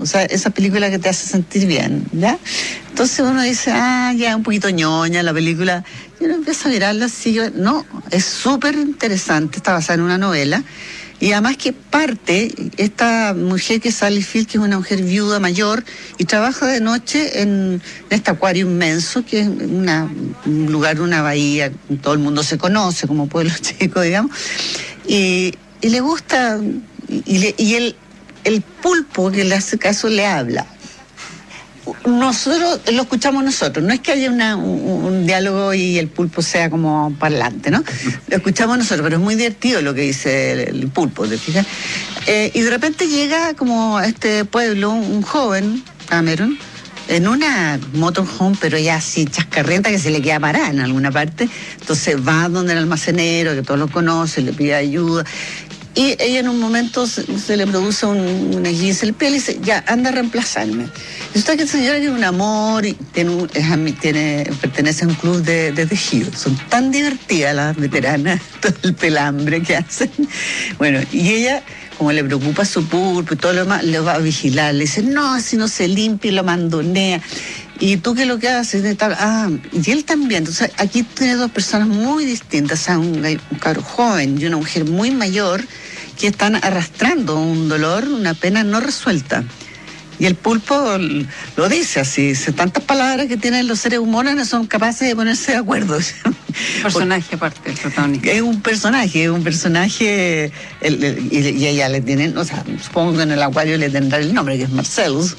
o sea, esa película que te hace sentir bien, ¿ya? Entonces uno dice, ya, un poquito ñoña la película, y uno empieza a mirarla así, no, es súper interesante, está basada en una novela, y además que parte, esta mujer que es Sally Field, que es una mujer viuda mayor, y trabaja de noche en este acuario inmenso, que es un lugar, una bahía, todo el mundo se conoce como pueblo chico, digamos, y le gusta, y el pulpo que le hace caso le habla. Nosotros lo escuchamos nosotros, no es que haya un diálogo y el pulpo sea como parlante, ¿no? Lo escuchamos nosotros, pero es muy divertido lo que dice el pulpo, ¿te fijas? Y de repente llega como a este pueblo un joven, Cameron, en una motorhome, pero ya así chascarrenta, que se le queda parada en alguna parte. Entonces va donde el almacenero, que todos lo conocen, le pide ayuda. Y ella en un momento se le produce una esguince en el pie y le dice, ya, anda a reemplazarme. Y usted que esta señora tiene un amor y pertenece a un club de tejido. Son tan divertidas las veteranas, todo el pelambre que hacen. Bueno, y ella, como le preocupa su pulpo y todo lo demás, le va a vigilar. Le dice, no, si no se limpia y lo mandonea. ¿Y tú qué es lo que haces? Y él también. Entonces, aquí tiene dos personas muy distintas. O sea, un cabro joven y una mujer muy mayor que están arrastrando un dolor, una pena no resuelta. Y el pulpo lo dice así, tantas palabras que tienen los seres humanos no son capaces de ponerse de acuerdo. Personaje aparte del protagonista. Es un personaje, y ella le tienen, o sea, supongo que en el acuario le tendrá el nombre, que es Marcellus.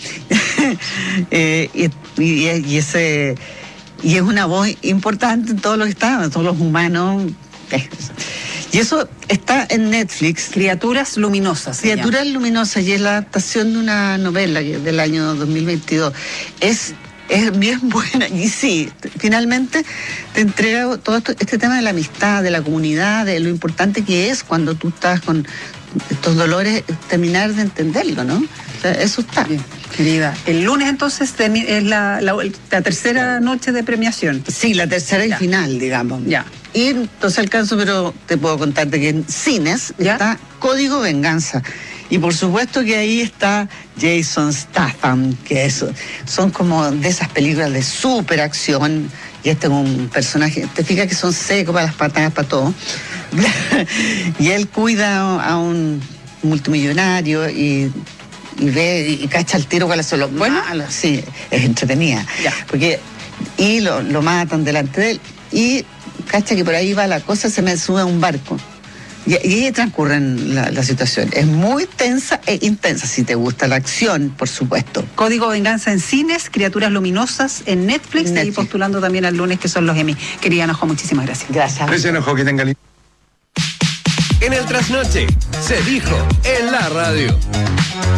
Y es una voz importante en todo lo que está, todos los humanos. Y eso está en Netflix. Criaturas luminosas. Criaturas luminosas, y es la adaptación de una novela del año 2022. Es bien buena, y sí, finalmente te entrega todo este tema de la amistad, de la comunidad, de lo importante que es cuando tú estás con estos dolores, terminar de entenderlo, ¿no? O sea, eso está. Bien, querida. El lunes entonces es la tercera noche de premiación. Sí, la tercera y final, digamos. Ya. Y entonces alcanzo, pero te puedo contarte que en cines está Código Venganza. Y por supuesto que ahí está Jason Statham, que son como de esas películas de superacción. Y este es un personaje, te fijas que son secos para las patadas, para todo. Y él cuida a un multimillonario y ve y cacha el tiro cuáles son los malos. Sí, es entretenida. Y lo matan delante de él. Y cacha que por ahí va la cosa, se me sube a un barco. Y ahí transcurren la situación. Es muy tensa e intensa, si te gusta la acción, por supuesto. Código Venganza en cines, Criaturas Luminosas en Netflix. Y postulando también al lunes, que son los Emmy. Querida Anajo, muchísimas gracias. Gracias. Gracias, Anajo, que tenga lindo. En el trasnoche se dijo en la radio.